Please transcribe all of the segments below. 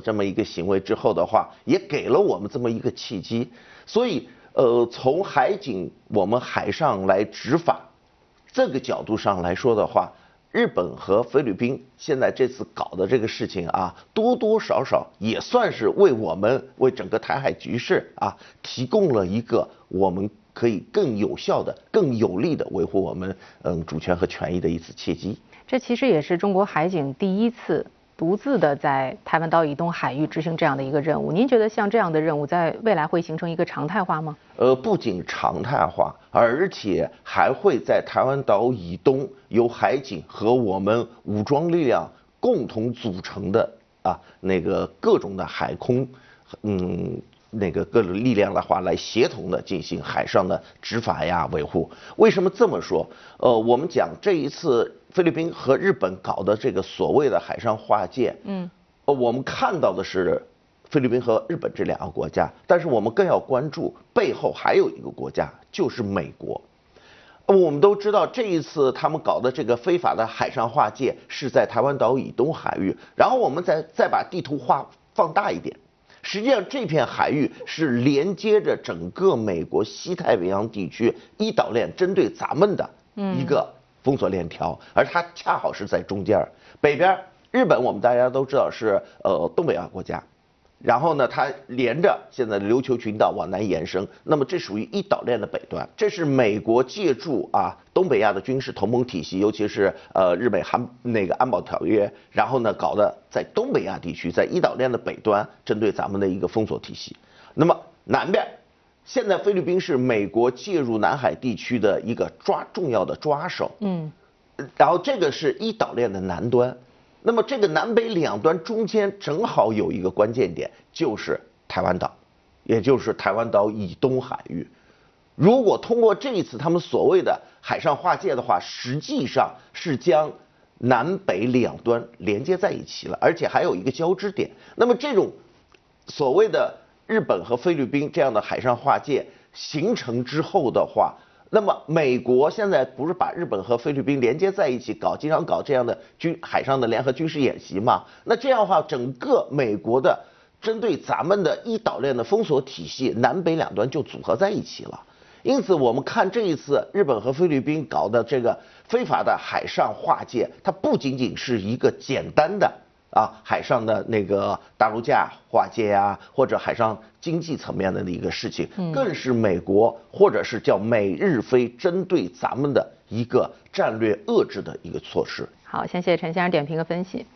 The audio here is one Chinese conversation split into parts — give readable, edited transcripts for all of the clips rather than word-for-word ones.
这么一个行为之后的话，也给了我们这么一个契机。所以，从海警我们海上来执法这个角度上来说的话，日本和菲律宾现在这次搞的这个事情啊，多多少少也算是为整个台海局势啊提供了一个我们可以更有效的、更有力的维护我们主权和权益的一次契机。 这其实也是中国海警第一次独自的在台湾岛以东海域执行这样的一个任务。您觉得像这样的任务在未来会形成一个常态化吗？ 不仅常态化，而且还会在台湾岛以东由海警和我们武装力量共同组成的那个各种的海空，那个各种力量的话来协同的进行海上的执法呀维护。为什么这么说？我们讲这一次菲律宾和日本搞的这个所谓的海上划界，我们看到的是菲律宾和日本这两个国家，但是我们更要关注背后还有一个国家，就是美国。我们都知道，这一次他们搞的这个非法的海上划界是在台湾岛以东海域，然后我们再把地图放大一点，实际上这片海域是连接着整个美国西太平洋地区一岛链针对咱们的一个封锁链条，而它恰好是在中间。北边日本我们大家都知道是东北亚国家，然后呢，它连着现在的琉球群岛往南延伸，那么这属于一岛链的北端。这是美国借助东北亚的军事同盟体系，尤其是日美安保条约，然后呢搞的在东北亚地区，在一岛链的北端针对咱们的一个封锁体系。那么南边，现在菲律宾是美国介入南海地区的一个重要的抓手，然后这个是一岛链的南端。那么这个南北两端中间正好有一个关键点，就是台湾岛，也就是台湾岛以东海域。如果通过这一次他们所谓的海上划界的话，实际上是将南北两端连接在一起了，而且还有一个交织点。那么这种所谓的日本和菲律宾这样的海上划界形成之后的话，那么美国现在不是把日本和菲律宾连接在一起经常搞这样的海上的联合军事演习吗？那这样的话，整个美国的针对咱们的一岛链的封锁体系，南北两端就组合在一起了。因此，我们看这一次日本和菲律宾搞的这个非法的海上划界，它不仅仅是一个简单的海上的那个大陆架划界呀，或者海上经济层面的一个事情，更是美国或者是叫美日菲针对咱们的一个战略遏制的一个措施。 好，谢谢陈先生点评和分析。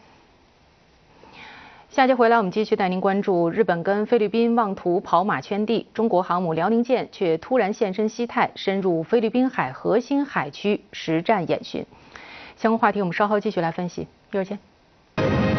下节回来，我们继续带您关注日本跟菲律宾妄图跑马圈地，中国航母辽宁舰却突然现身西太，深入菲律宾海核心海区实战演训。相关话题我们稍后继续来分析，一会儿见。